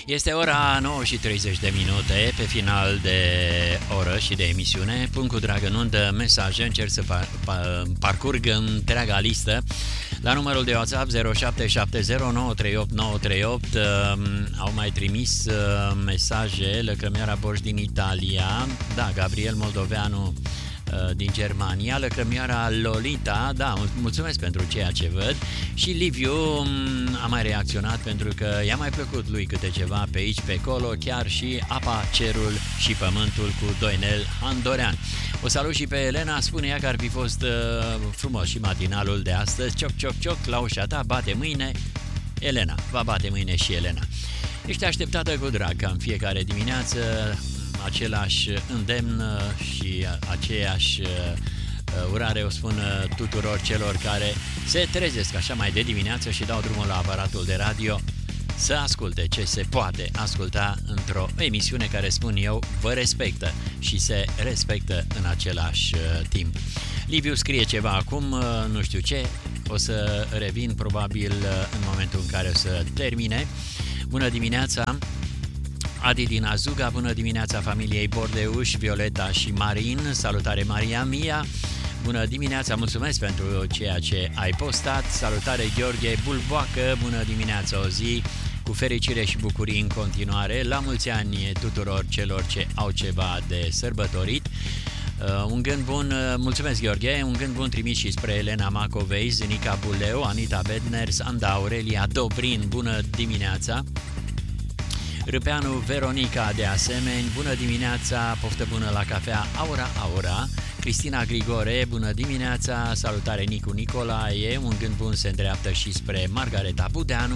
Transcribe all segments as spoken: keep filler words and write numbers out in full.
Este ora nouă și treizeci de minute, pe final de oră și de emisiune. Pun cu drag în undă mesaje, încerc să par, par, parcurg întreaga listă. La numărul de WhatsApp zero șapte șapte zero nouă trei opt nouă trei opt uh, au mai trimis uh, mesaje. Lăcrămioara Borș din Italia, da, Gabriel Moldoveanu din Germania, lăcrămioara Lolita, da, mulțumesc pentru ceea ce văd, și Liviu a mai reacționat pentru că i-a mai plăcut lui câte ceva pe aici, pe acolo, chiar și Apa, Cerul și Pământul cu Doinel Andorean. O salut și pe Elena, spune ea că ar fi fost uh, frumos și matinalul de astăzi. Cioc, cioc, cioc, la ușa ta, bate mâine Elena, va bate mâine și Elena. Ești așteptată cu drag ca în fiecare dimineață, același îndemn și aceeași urare o spun tuturor celor care se trezesc așa mai de dimineață și dau drumul la aparatul de radio să asculte ce se poate asculta într-o emisiune care, spun eu, vă respectă și se respectă în același timp. Liviu scrie ceva acum, nu știu ce, o să revin probabil în momentul în care o să termine. Bună dimineața! Adi din Azuga, bună dimineața familiei Bordeuș, Violeta și Marin, salutare Maria Mia, bună dimineața, mulțumesc pentru ceea ce ai postat, salutare Gheorghe Bulboacă, bună dimineața, o zi cu fericire și bucurii în continuare, la mulți ani tuturor celor ce au ceva de sărbătorit. Uh, un gând bun, uh, mulțumesc Gheorghe, un gând bun trimis și spre Elena Macovei, Zânica Buleu, Anita Bedner, Sanda Aurelia Dobrin, bună dimineața. Râpeanu Veronica, de asemenea, bună dimineața, poftă bună la cafea Aura Aura. Cristina Grigore, bună dimineața, salutare Nicu Nicolae, un gând bun se îndreaptă și spre Margareta Budeanu.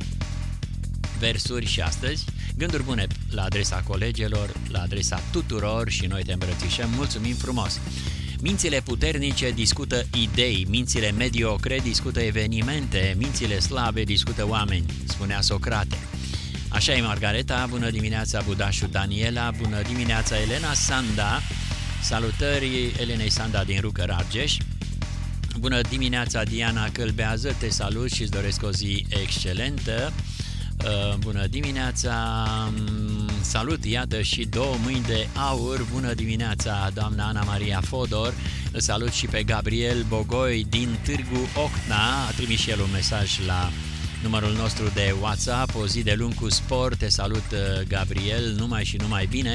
Versuri și astăzi, gânduri bune la adresa colegilor, la adresa tuturor și noi te îmbrățișăm, mulțumim frumos. Mințile puternice discută idei, mințile mediocre discută evenimente, mințile slabe discută oameni, spunea Socrate. Așa e Margareta, bună dimineața Budașu Daniela, bună dimineața Elena Sanda, salutări Elenei Sanda din Rucăr Argeș, bună dimineața Diana Călbează, te salut și îți doresc o zi excelentă, bună dimineața, salut, iată și două mâini de aur, bună dimineața doamna Ana Maria Fodor, salut și pe Gabriel Bogoi din Târgu Ocna, a trimis și el un mesaj la numărul nostru de WhatsApp, o zi de luni cu sport, te salut Gabriel, numai și numai bine.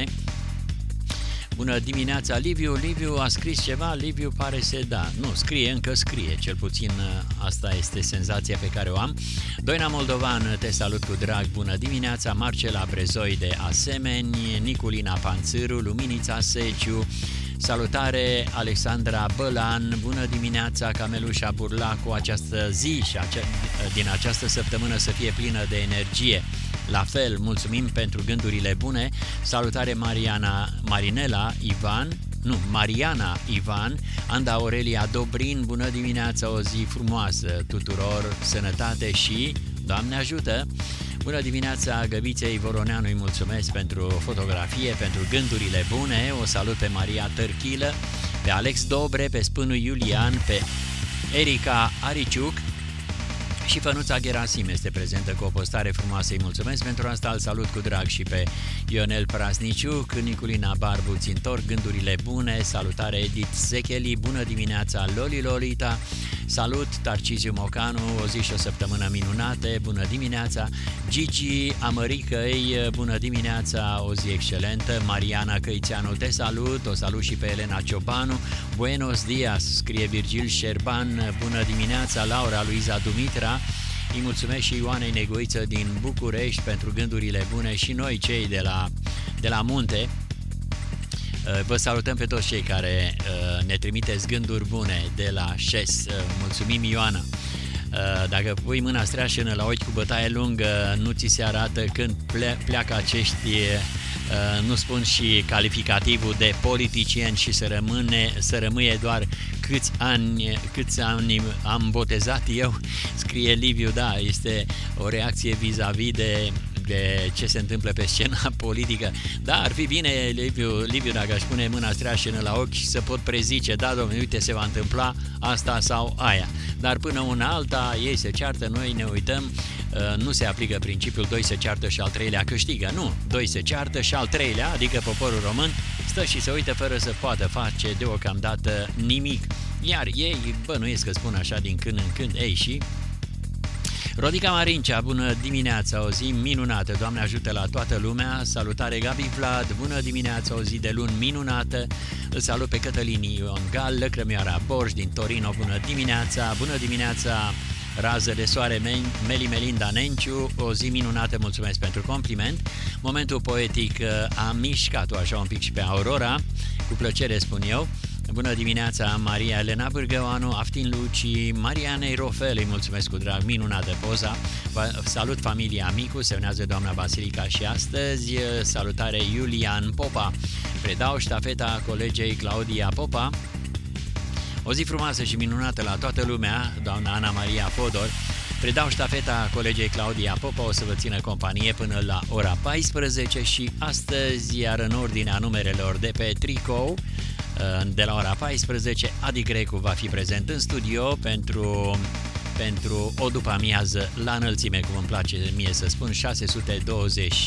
Bună dimineața Liviu, Liviu a scris ceva, Liviu pare să da, nu, scrie, încă scrie, cel puțin asta este senzația pe care o am. Doina Moldovan, te salut cu drag, bună dimineața, Marcela Brezoi de asemenea, Niculina Panțâru, Luminița Seciu, salutare Alexandra Bălan, bună dimineața Camelușa Burlacu, această zi și ace- din această săptămână să fie plină de energie. La fel, mulțumim pentru gândurile bune, salutare Mariana, Marinela Ivan, nu, Mariana Ivan, Anda Aurelia Dobrin, bună dimineața, o zi frumoasă tuturor, sănătate și Doamne ajută! Bună dimineața Găviței Voroneanu, îi mulțumesc pentru fotografie, pentru gândurile bune, o salut pe Maria Tărchilă, pe Alex Dobre, pe Spânu Iulian, pe Erica Ariciuc și Fănuța Gerasim este prezentă cu o postare frumoasă, îi mulțumesc pentru asta, îl salut cu drag și pe Ionel Prasniciuc, Niculina Barbu, ți-ntorc gândurile bune, salutare Edith Secheli, bună dimineața Loli Lolita, salut Tarciziu Mocanu, o zi și o săptămână minunate, bună dimineața Gigi Amăricăi, bună dimineața, o zi excelentă, Mariana Căițeanu, te salut, o salut și pe Elena Ciobanu, buenos dias, scrie Virgil Șerban, bună dimineața Laura Luiza Dumitra, îi mulțumesc și Ioanei Negoiță din București pentru gândurile bune și noi cei de la, de la munte. Vă salutăm pe toți cei care ne trimiteți gânduri bune de la șes. Mulțumim Ioana. Dacă pui mâna streașână la ochi cu bătaie lungă, nu ți se arată când pleacă acești, nu spun și calificativul de politicien și să, rămâne, să rămâie doar câți ani, câți ani am botezat eu, scrie Liviu, da, este o reacție vis-a-vis de, despre ce se întâmplă pe scena politică. Da, ar fi bine, Liviu, Liviu dacă aș pune mâna streașină la ochi să pot prezice, da, domnule, uite, se va întâmpla asta sau aia. Dar până una alta, ei se ceartă, noi ne uităm, nu se aplică principiul doi se ceartă și al treilea câștigă. Nu, doi se ceartă și al treilea, adică poporul român, stă și se uită fără să poată face deocamdată nimic. Iar ei bănuiesc că spun așa din când în când, ei și... Rodica Marincea, bună dimineața, o zi minunată, Doamne ajută la toată lumea, salutare Gabi Vlad, bună dimineața, o zi de luni minunată, îl salut pe Cătălin Ion Gal, Lăcrămioara Borș din Torino, bună dimineața, bună dimineața, rază de soare Meli Melinda Nenciu, o zi minunată, mulțumesc pentru compliment. Momentul poetic, am mișcat-o așa un pic și pe Aurora, cu plăcere spun eu. Bună dimineața, Maria Elena Bârgăoanu, Aftin Luci, Marianei Rofel, îi mulțumesc cu drag, minunată poza. Salut familia Micu, semnează doamna Basilica și astăzi. Salutare Iulian Popa. Predau ștafeta colegei Claudia Popa. O zi frumoasă și minunată la toată lumea, doamna Ana Maria Fodor. Predau ștafeta colegei Claudia Popa, o să vă țină companie până la ora paisprezece și astăzi, iar în ordinea numerelor de pe tricou, de la ora paisprezece, Adi Grecu va fi prezent în studio pentru, pentru o după-amiază la înălțime, cum îmi place mie să spun, șase sute douăzeci